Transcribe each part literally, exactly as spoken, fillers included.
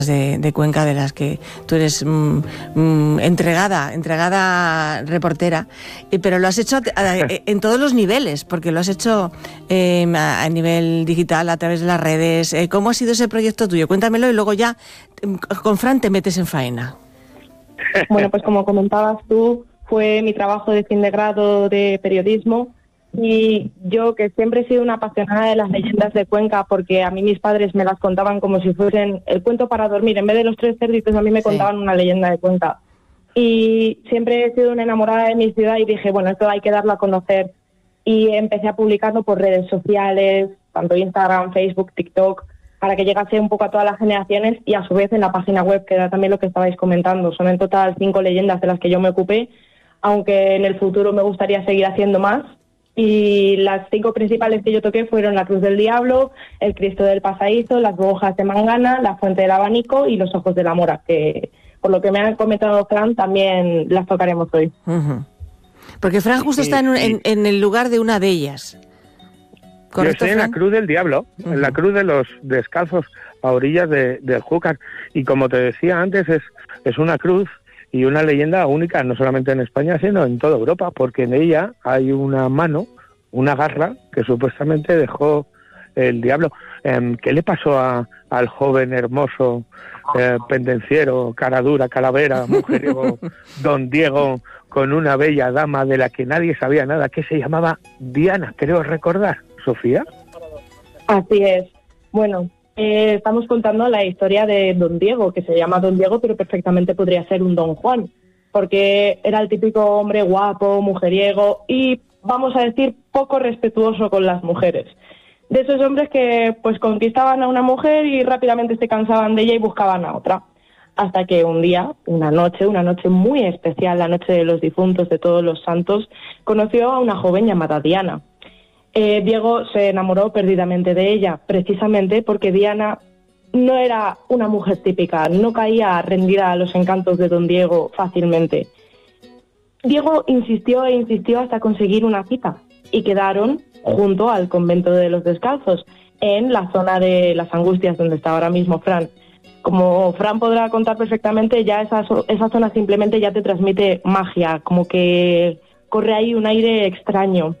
De, de Cuenca, de las que tú eres mm, mm, entregada, entregada reportera, y, pero lo has hecho a, a, en todos los niveles, porque lo has hecho eh, a, a nivel digital, a través de las redes. Eh, ¿Cómo ha sido ese proyecto tuyo? Cuéntamelo y luego ya con Fran te metes en faena. Bueno, pues como comentabas tú, fue mi trabajo de fin de grado de periodismo. Y yo, que siempre he sido una apasionada de las leyendas de Cuenca, porque a mí mis padres me las contaban como si fuesen el cuento para dormir. En vez de los tres cerditos, a mí me contaban sí. una leyenda de Cuenca. Y siempre he sido una enamorada de mi ciudad y dije, bueno, esto hay que darlo a conocer. Y empecé a publicarlo por redes sociales, tanto Instagram, Facebook, TikTok, para que llegase un poco a todas las generaciones y a su vez en la página web, que era también lo que estabais comentando. Son en total cinco leyendas de las que yo me ocupé, aunque en el futuro me gustaría seguir haciendo más. Y las cinco principales que yo toqué fueron la Cruz del Diablo, el Cristo del Pasadizo, las Brujas de Mangana, la Fuente del Abanico y los Ojos de la Mora, que por lo que me han comentado Fran, también las tocaremos hoy. Uh-huh. Porque Fran justo sí, está en, en, en el lugar de una de ellas. Yo estoy Fran? en la Cruz del Diablo, uh-huh. en la Cruz de los Descalzos, a orillas de, del Júcar. Y como te decía antes, es, es una cruz y una leyenda única, no solamente en España, sino en toda Europa, porque en ella hay una mano, una garra, que supuestamente dejó el diablo. Eh, ¿Qué le pasó a, al joven hermoso, eh, pendenciero, cara dura, calavera, mujeriego, don Diego, con una bella dama de la que nadie sabía nada, que se llamaba Diana, creo recordar, Sofía? Así es. Bueno, Eh, estamos contando la historia de Don Diego, que se llama Don Diego, pero perfectamente podría ser un Don Juan, porque era el típico hombre guapo, mujeriego y, vamos a decir, poco respetuoso con las mujeres. De esos hombres que pues conquistaban a una mujer y rápidamente se cansaban de ella y buscaban a otra. Hasta que un día, una noche, una noche muy especial, la noche de los difuntos, de todos los santos, conoció a una joven llamada Diana. Eh, Diego se enamoró perdidamente de ella, precisamente porque Diana no era una mujer típica, no caía rendida a los encantos de Don Diego fácilmente. Diego insistió e insistió hasta conseguir una cita y quedaron junto al convento de los Descalzos, en la zona de las Angustias, donde está ahora mismo Fran. Como Fran podrá contar perfectamente, ya esa, esa zona simplemente ya te transmite magia, como que corre ahí un aire extraño.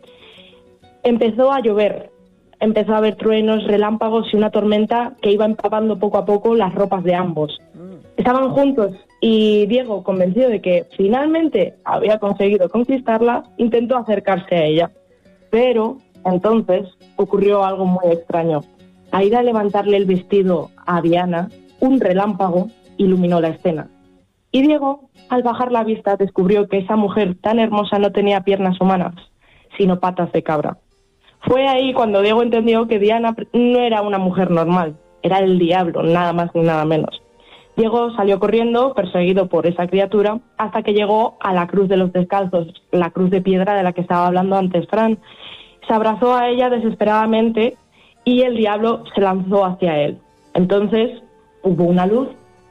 Empezó a llover, empezó a haber truenos, relámpagos y una tormenta que iba empapando poco a poco las ropas de ambos. Estaban juntos y Diego, convencido de que finalmente había conseguido conquistarla, intentó acercarse a ella. Pero entonces ocurrió algo muy extraño. A ir a levantarle el vestido a Diana, un relámpago iluminó la escena. Y Diego, al bajar la vista, descubrió que esa mujer tan hermosa no tenía piernas humanas, sino patas de cabra. Fue ahí cuando Diego entendió que Diana no era una mujer normal, era el diablo, nada más ni nada menos. Diego salió corriendo, perseguido por esa criatura, hasta que llegó a la Cruz de los Descalzos, la cruz de piedra de la que estaba hablando antes Fran. Se abrazó a ella desesperadamente y el diablo se lanzó hacia él. Entonces hubo una luz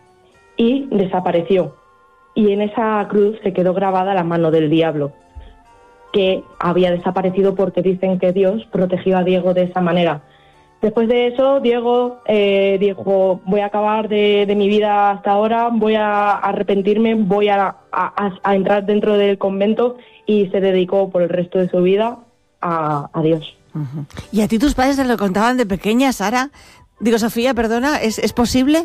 y desapareció. Y en esa cruz se quedó grabada la mano del diablo, que había desaparecido porque dicen que Dios protegió a Diego de esa manera. Después de eso, Diego eh, dijo, voy a acabar de, de mi vida hasta ahora, voy a arrepentirme, voy a, a, a entrar dentro del convento, y se dedicó por el resto de su vida a, a Dios. Uh-huh. ¿Y a ti tus padres te lo contaban de pequeña, Sara? Digo, Sofía, perdona, ¿es, es posible?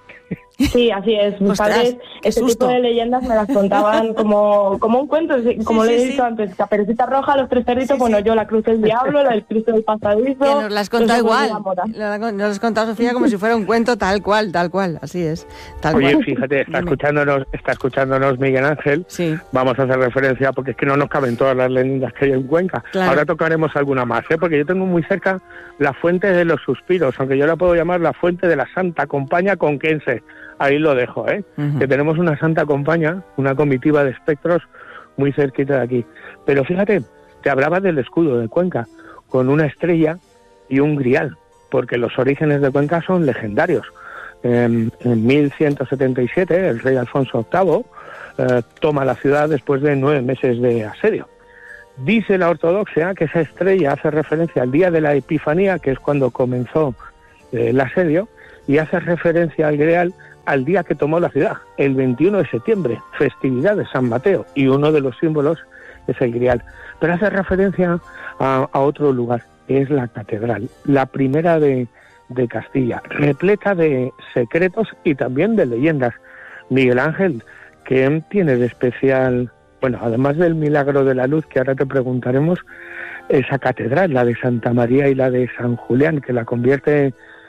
Sí, así es. Mis Ostras, padres, este susto. tipo de leyendas me las contaban como, como un cuento, como sí, le he sí, dicho sí. antes, Caperucita Roja, los tres cerditos, Sí, bueno, sí. yo la Cruz del Diablo, la del Cristo del Pasadizo. Que nos las contado igual. Nos Nos las has contado, Sofía, como si fuera un cuento tal cual, tal cual, así es. Tal Oye, cual. fíjate, está Dime. escuchándonos, está escuchándonos Miguel Ángel. Sí. Vamos a hacer referencia, porque es que no nos caben todas las leyendas que hay en Cuenca. Claro. Ahora tocaremos alguna más, ¿eh? Porque yo tengo muy cerca la Fuente de los Suspiros, aunque yo la puedo llamar la Fuente de la Santa Compaña Conquense. Ahí lo dejo, ¿eh? Uh-huh. Que tenemos una Santa Compaña, una comitiva de espectros muy cerquita de aquí. Pero fíjate, te hablaba del escudo de Cuenca, con una estrella y un grial, porque los orígenes de Cuenca son legendarios. En, en mil ciento setenta y siete, el rey Alfonso octavo eh, toma la ciudad después de nueve meses de asedio. Dice la ortodoxia que esa estrella hace referencia al día de la Epifanía, que es cuando comenzó eh, el asedio, y hace referencia al grial al día que tomó la ciudad, el veintiuno de septiembre, festividad de San Mateo, y uno de los símbolos es el grial. Pero hace referencia a, a otro lugar, que es la catedral, la primera de, de Castilla, repleta de secretos y también de leyendas. Miguel Ángel, ¿qué tiene de especial, bueno, además del milagro de la luz, que ahora te preguntaremos, esa catedral, la de Santa María y la de San Julián, que la convierte,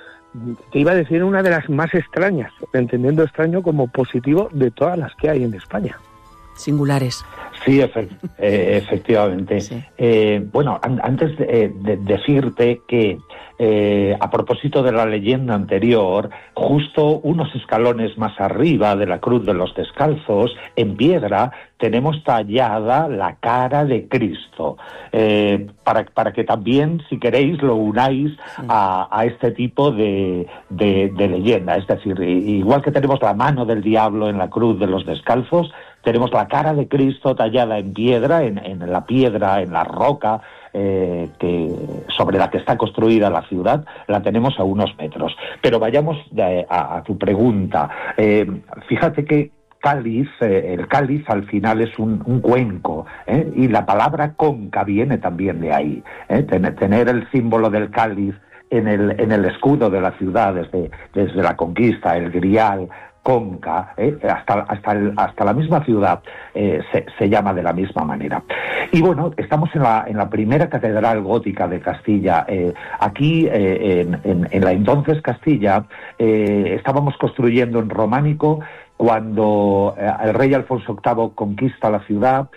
te iba a decir, una de las más extrañas, entendiendo extraño como positivo de todas las que hay en España? Singulares. Sí, efe- eh, efectivamente. Sí. Eh, bueno, an- antes de, de decirte que eh, a propósito de la leyenda anterior, justo unos escalones más arriba de la Cruz de los Descalzos, en piedra, tenemos tallada la cara de Cristo, eh, para, para que también, si queréis, lo unáis sí. a, a este tipo de, de, de leyenda. Es decir, igual que tenemos la mano del diablo en la Cruz de los Descalzos, tenemos la cara de Cristo tallada en piedra, en, en la piedra, en la roca, eh, que, sobre la que está construida la ciudad, la tenemos a unos metros. Pero vayamos de, a, a tu pregunta. Eh, fíjate que cáliz, eh, el cáliz al final es un, un cuenco, ¿eh? Y la palabra conca viene también de ahí. ¿eh? Ten, tener el símbolo del cáliz en el, en el escudo de la ciudad desde, desde la conquista, el grial, conca, ¿eh? hasta, hasta, el, hasta la misma ciudad eh, se, se llama de la misma manera. Y bueno, estamos en la, en la primera catedral gótica de Castilla. Eh, aquí, eh, en, en, en la entonces Castilla, eh, estábamos construyendo en románico cuando eh, el rey Alfonso octavo conquista la ciudad.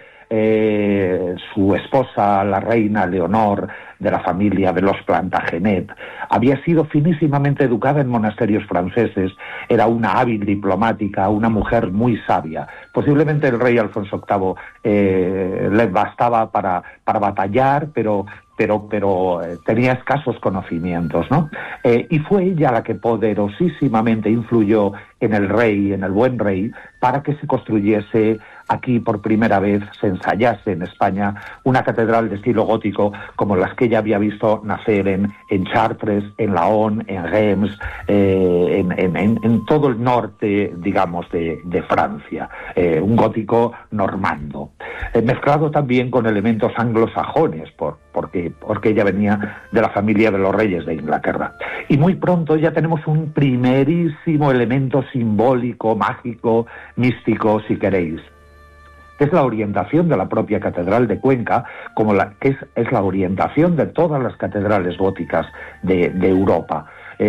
Eh, su esposa, la reina Leonor, de la familia de los Plantagenet, había sido finísimamente educada en monasterios franceses, era una hábil diplomática, una mujer muy sabia. Posiblemente el rey Alfonso octavo eh, le bastaba para, para batallar, pero pero, pero eh, tenía escasos conocimientos, ¿no? Eh, y fue ella la que poderosísimamente influyó en el rey, en el buen rey, para que se construyese aquí por primera vez, se ensayase en España una catedral de estilo gótico como las que ella había visto nacer en, en Chartres, en Laon, en Reims, eh, en, en, en todo el norte, digamos, de, de Francia. Eh, un gótico normando, eh, mezclado también con elementos anglosajones, por, porque, porque ella venía de la familia de los reyes de Inglaterra. Y muy pronto ya tenemos un primerísimo elemento simbólico, mágico, místico, si queréis. Es la orientación de la propia Catedral de Cuenca, como la, que es, es la orientación de todas las catedrales góticas de, de Europa.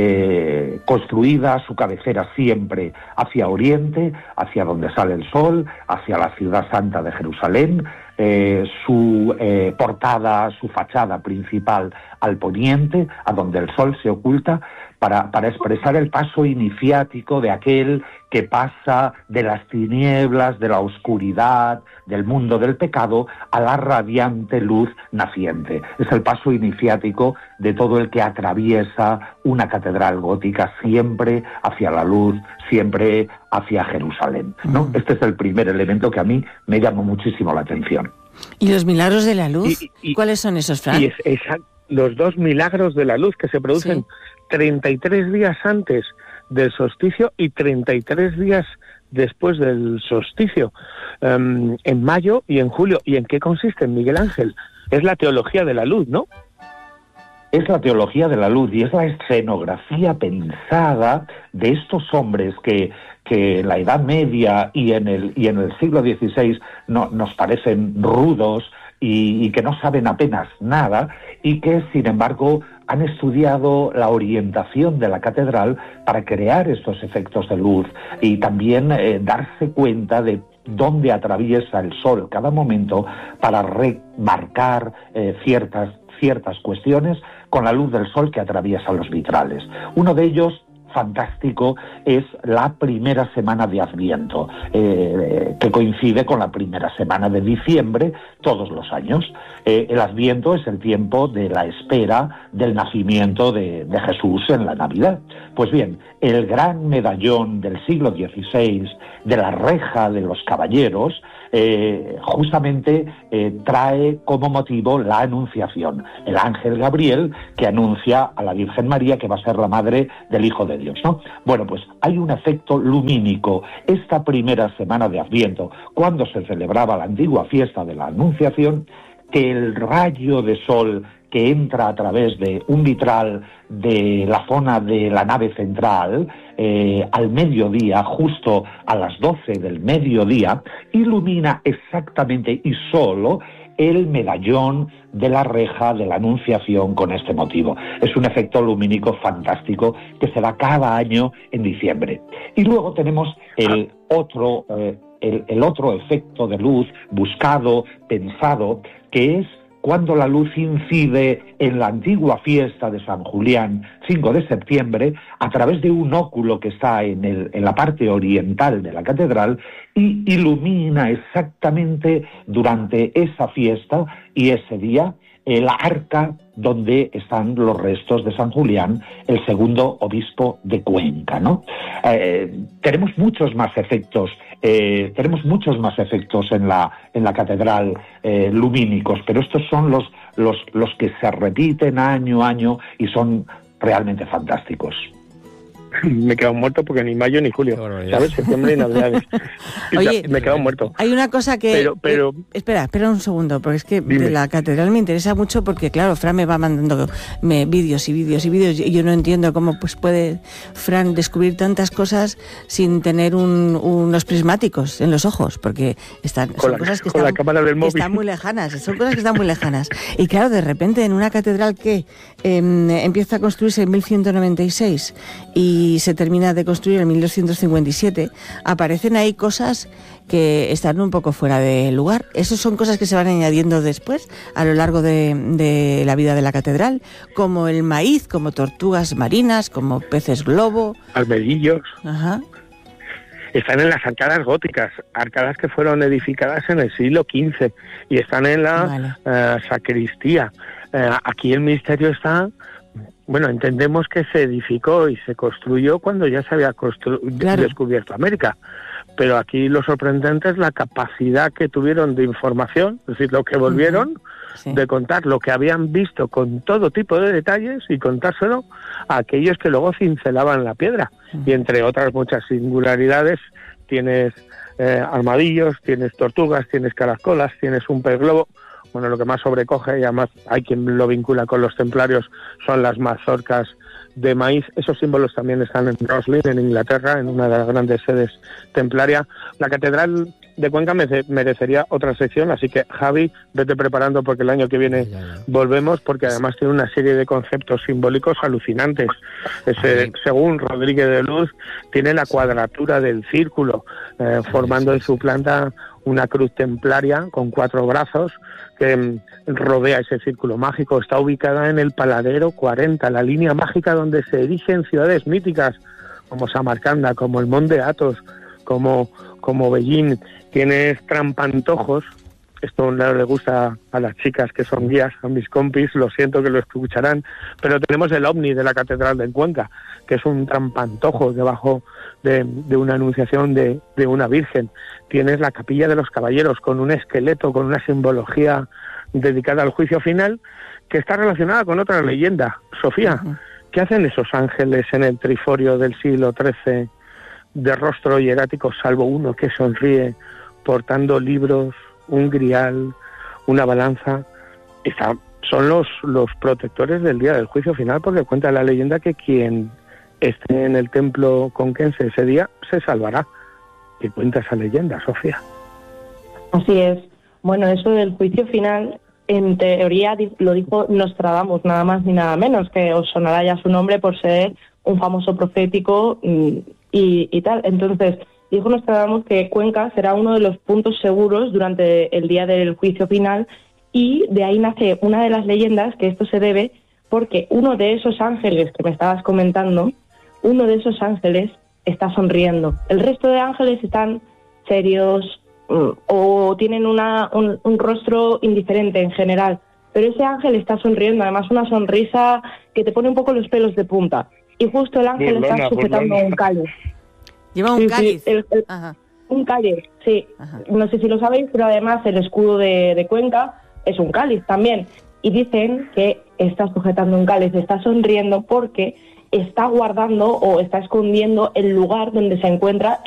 Eh, construida a su cabecera siempre hacia oriente, hacia donde sale el sol, hacia la ciudad santa de Jerusalén, eh, su eh, portada, su fachada principal al poniente, a donde el sol se oculta, para, para expresar el paso iniciático de aquel que pasa de las tinieblas, de la oscuridad, del mundo del pecado, a la radiante luz naciente. Es el paso iniciático de todo el que atraviesa una catedral gótica, siempre hacia la luz, siempre hacia Jerusalén, ¿no? Mm. Este es el primer elemento que a mí me llamó muchísimo la atención. ¿Y los milagros de la luz? Y, y, ¿Cuáles son esos, Fran? Y es, es, los dos milagros de la luz que se producen, ¿sí?, treinta y tres días antes del solsticio y treinta y tres días después del solsticio, um, en mayo y en julio. ¿Y en qué consisten, Miguel Ángel? Es la teología de la luz, ¿no? Es la teología de la luz y es la escenografía pensada de estos hombres que, que en la Edad Media y en el, y en el siglo dieciséis no, nos parecen rudos y, y que no saben apenas nada, y que, sin embargo, han estudiado la orientación de la catedral para crear estos efectos de luz y también eh, darse cuenta de dónde atraviesa el sol cada momento para remarcar eh, ciertas, ciertas cuestiones con la luz del sol que atraviesa los vitrales. Uno de ellos, fantástico, es la primera semana de Adviento, eh, que coincide con la primera semana de diciembre todos los años. Eh, el Adviento es el tiempo de la espera del nacimiento de, de Jesús en la Navidad. Pues bien, el gran medallón del siglo dieciséis de la reja de los caballeros eh, justamente eh, trae como motivo la anunciación, el ángel Gabriel que anuncia a la Virgen María que va a ser la madre del Hijo de Dios, ¿no? Bueno, pues hay un efecto lumínico. Esta primera semana de Adviento, cuando se celebraba la antigua fiesta de la Anunciación, que el rayo de sol que entra a través de un vitral de la zona de la nave central, eh, al mediodía, justo a las doce del mediodía, ilumina exactamente y solo el medallón de la reja de la Anunciación con este motivo. Es un efecto lumínico fantástico que se da cada año en diciembre. Y luego tenemos el otro, eh, el, el otro efecto de luz buscado, pensado, que es cuando la luz incide en la antigua fiesta de San Julián, cinco de septiembre, a través de un óculo que está en, el, en la parte oriental de la catedral y ilumina exactamente durante esa fiesta y ese día el arca donde están los restos de San Julián, el segundo obispo de Cuenca, ¿no? Eh, tenemos muchos más efectos, eh, tenemos muchos más efectos en la en la catedral eh, lumínicos, pero estos son los los los que se repiten año a año y son realmente fantásticos. Me he quedado muerto porque ni mayo ni julio, ¿sabes? Septiembre y Navidades. Oye, me he quedado muerto. Hay una cosa que... Pero, pero... Eh, espera, espera un segundo, porque es que Dime. de la catedral me interesa mucho porque, claro, Fran me va mandando me, vídeos y vídeos y vídeos y yo no entiendo cómo pues puede Fran descubrir tantas cosas sin tener un, unos prismáticos en los ojos, porque están, son la, cosas que con están, la cámara del que móvil. están muy lejanas, son cosas que están muy lejanas. Y claro, de repente en una catedral que eh, empieza a construirse en mil ciento noventa y seis y se termina de construir en mil doscientos cincuenta y siete, aparecen ahí cosas que están un poco fuera de lugar. Esas son cosas que se van añadiendo después a lo largo de, de la vida de la catedral, como el maíz, como tortugas marinas, como peces globo. Almedillos. Ajá. Están en las arcadas góticas, arcadas que fueron edificadas en el siglo quince y están en la Vale. uh, sacristía. Uh, aquí el misterio está... Bueno, entendemos que se edificó y se construyó cuando ya se había constru- claro. descubierto América, pero aquí lo sorprendente es la capacidad que tuvieron de información, es decir, lo que volvieron, uh-huh. sí. de contar lo que habían visto con todo tipo de detalles y contárselo a aquellos que luego cincelaban la piedra. Uh-huh. Y entre otras muchas singularidades tienes eh, armadillos, tienes tortugas, tienes caracolas, tienes un pez globo. Bueno, lo que más sobrecoge, y además hay quien lo vincula con los templarios, son las mazorcas de maíz. Esos símbolos también están en Roslin, en Inglaterra, en una de las grandes sedes templarias. La catedral de Cuenca merecería otra sección, así que Javi, vete preparando porque el año que viene ya, ya. volvemos, porque además tiene una serie de conceptos simbólicos alucinantes. Ese, según Rodríguez de Luz, tiene la cuadratura del círculo, eh, formando en su planta una cruz templaria con cuatro brazos que rodea ese círculo mágico. Está ubicada en el Paladero cuarenta, la línea mágica donde se erigen ciudades míticas como Samarcanda, como el Monte Athos, como, como Beijing. Tienes trampantojos, esto no le gusta a las chicas que son guías, a mis compis, lo siento que lo escucharán, pero tenemos el ovni de la Catedral de Cuenca, que es un trampantojo debajo de, de una anunciación de, de una virgen. Tienes la Capilla de los Caballeros con un esqueleto, con una simbología dedicada al juicio final, que está relacionada con otra leyenda. Sofía, uh-huh. ¿qué hacen esos ángeles en el triforio del siglo trece de rostro hierático, salvo uno que sonríe portando libros, un grial, una balanza? Está, son los, los protectores del día del juicio final, porque cuenta la leyenda que quien esté en el templo conquense ese día se salvará. ¿Qué cuenta esa leyenda, Sofía? Así es. Bueno, eso del juicio final, en teoría lo dijo Nostradamus, nada más ni nada menos, que os sonará ya su nombre por ser un famoso profético y, y, y tal. Entonces, dijo Nostradamus que Cuenca será uno de los puntos seguros durante el día del juicio final, y de ahí nace una de las leyendas que esto se debe porque uno de esos ángeles que me estabas comentando, uno de esos ángeles está sonriendo. El resto de ángeles están serios o tienen una, un, un rostro indiferente en general, pero ese ángel está sonriendo, además una sonrisa que te pone un poco los pelos de punta, y justo el ángel burlona, está sujetando burlona. un cáliz. Lleva un sí, cáliz. Sí, el, el, Ajá. Un cáliz, sí. Ajá. No sé si lo sabéis, pero además el escudo de, de Cuenca es un cáliz también. Y dicen que está sujetando un cáliz, está sonriendo porque está guardando o está escondiendo el lugar donde se encuentra